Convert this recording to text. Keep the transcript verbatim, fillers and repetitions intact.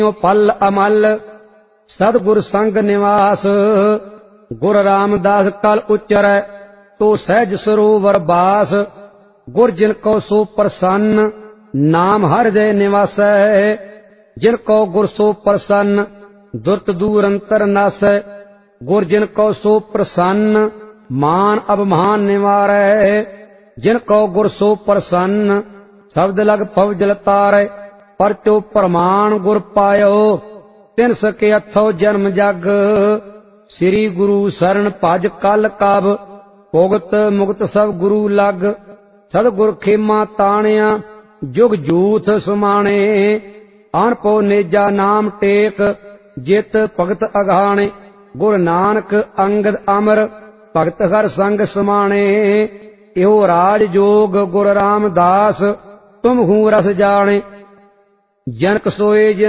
फल अमल सतगुर संग निवास। गुर रामदास कल उच्चरै तो सहज सरोवर बास। गुर जिनको सो प्रसन्न नाम हृदय निवासै। जिनको गुर सो प्रसन्न दुर्त दूर अंतर नासै। गुर जिनको सो प्रसन्न मान अभिमान निवारै। जिनको गुर सो प्रसन्न शब्द लग पव जल तारै। परचो प्रमाण गुर पायो तिन सके अथो जन्म जग। श्री गुरु शरण भज कल कब भुगत मुक्त सब गुरु लग। सतगुर खेमा ताणिया जुग जूथ समाणे। अनपो नेजा नाम टेक जित भगत अघाणे। गुर नानक अंगद अमर भगत हर संग समाणे। इहो राज जोग गुर रामदास तुम हूँ रस जाने। जनक सोए जिन